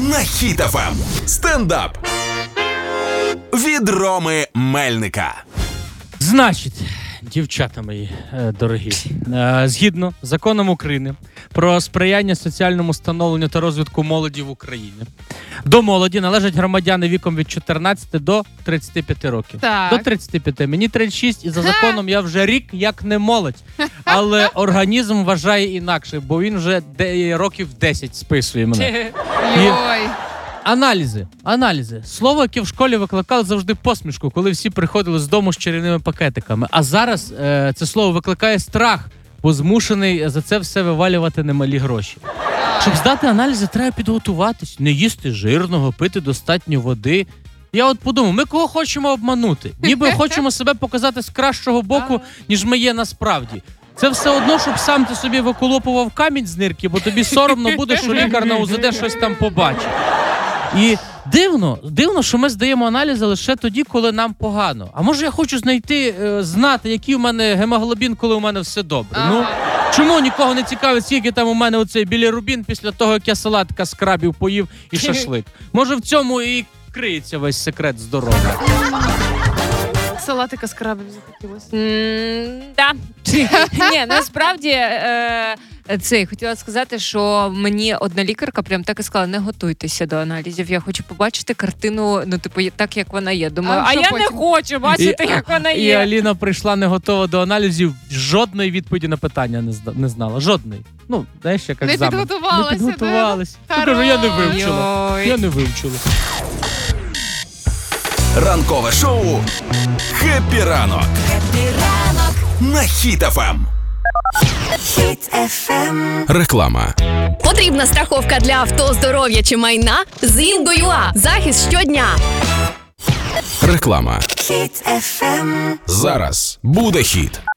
на Хіт FM. Стендап від Роми Мельника. Значить, дівчата мої дорогі, згідно з законом України про сприяння соціальному становленню та розвитку молоді в Україні, до молоді належать громадяни віком від 14 до 35 років. Так. До 35. Мені 36, і за законом я вже рік як не молодь. Але організм вважає інакше, бо він вже років 10 списує мене. Йой. Аналізи. Слово, яке в школі викликало завжди посмішку, коли всі приходили з дому з чарівними пакетиками. А зараз це слово викликає страх, бо змушений за це все вивалювати немалі гроші. Щоб здати аналізи, треба підготуватись, не їсти жирного, пити достатньо води. Я от подумав, ми кого хочемо обманути? Ніби хочемо себе показати з кращого боку, ніж ми є насправді. Це все одно, щоб сам ти собі виколопував камінь з нирки, бо тобі соромно буде, що лікар на УЗД щось там побачить. І дивно, що ми здаємо аналізи лише тоді, коли нам погано. А може я хочу знати, який у мене гемоглобін, коли у мене все добре? Ну, чому нікого не цікавить, скільки там у мене оцей білірубін після того, як я салатика з крабів поїв і шашлик? Може в цьому і криється весь секрет здоров'я? Салатика з крабів захотілося. Да. Ні, насправді хотіла сказати, що мені одна лікарка прям так і сказала: не готуйтеся до аналізів, я хочу побачити картину, так, як вона є. Думаю, А що я потім? не хочу бачити, як вона І є. Аліна прийшла не готова до аналізів, жодної відповіді на питання не знала. Жодної. Ну, знаєш, як Не екзамен. підготувалася. Не підготувалась. да? Я кажу, я не Хорош. вивчила. Йой. Я не вивчила. Ранкове шоу «Хеппі ранок» на Хіт FM. Реклама. Потрібна страховка для авто, здоров'я чи майна? З Інго.ua. Захист щодня. Реклама. Зараз буде хіт.